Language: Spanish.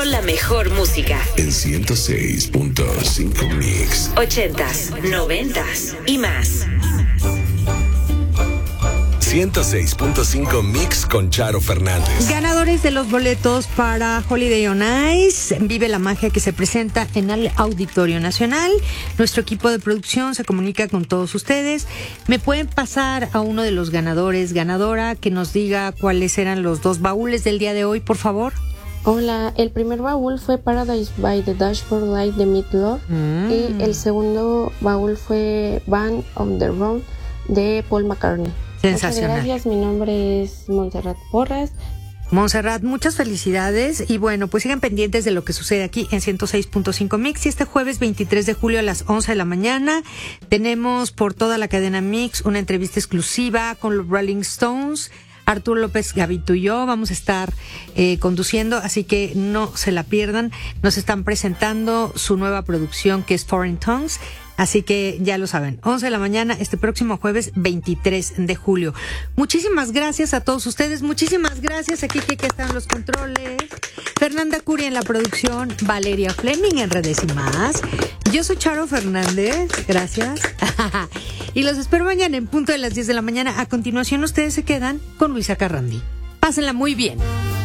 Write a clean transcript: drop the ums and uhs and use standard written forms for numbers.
la mejor música. En 106.5 Mix. 80s, 90s y más. 106.5 Mix con Charo Fernández. Ganadores de los boletos para Holiday on Ice, Vive la Magia, que se presenta en el Auditorio Nacional. Nuestro equipo de producción se comunica con todos ustedes. ¿Me pueden pasar a uno de los ganadores, ganadora, que nos diga cuáles eran los dos baúles del día de hoy, por favor? Hola, el primer baúl fue Paradise by the Dashboard Light de Meatloaf y el segundo baúl fue Band on the Run de Paul McCartney. Sensacional. Muchas gracias, mi nombre es Montserrat Porras. Montserrat, muchas felicidades y bueno, pues sigan pendientes de lo que sucede aquí en 106.5 Mix. Y este jueves 23 de julio a las 11 de la mañana tenemos por toda la cadena Mix una entrevista exclusiva con los Rolling Stones. Arturo López, Gavito y yo vamos a estar conduciendo, así que no se la pierdan. Nos están presentando su nueva producción, que es Foreign Tongues. Así que ya lo saben, 11 de la mañana este próximo jueves 23 de julio. Muchísimas gracias a todos ustedes, muchísimas gracias a Kike, que está en los controles, Fernanda Curia en la producción, Valeria Fleming en redes y más. Yo soy Charo Fernández, gracias. Y los espero mañana en punto de las 10 de la mañana. A continuación ustedes se quedan con Luisa Carrandi. Pásenla muy bien.